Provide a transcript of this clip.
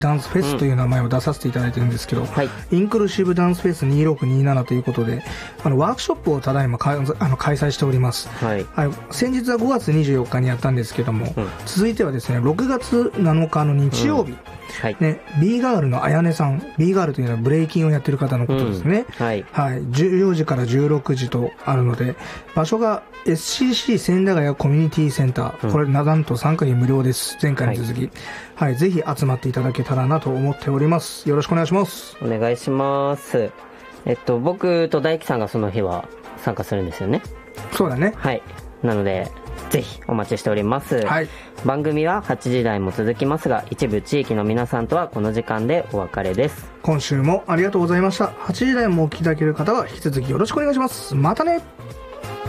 ダンスフェスという名前を出させていただいてるんですけど、 はい、 インクルーシブダンスフェス2627ということで、ワークショップをただいま開催しております。 はい。 先日は5月24日にやったんですけども、続いてはですね、6月7日の日曜日、 はい。 ね、B ガールのあやねさん、B ガールというのはブレイキンをやってる方のことですね。 はい。 はい。14時から16時とあるので、場所が SCC 千駄ヶ谷コミュニティセンター。これ、なんと参加費無料です。前回に続き。はい。ぜひ集まっていただけたらなと思っております。よろしくお願いします。 お願いします。僕と大輝さんがその日は参加するんですよね。 そうだね。 はい。なので、ぜひお待ちしております。 はい。 番組は8時台も続きますが、一部地域の皆さんとはこの時間でお別れです。 今週もありがとうございました。8時台もお聞きいただける方は引き続きよろしくお願いします。またね。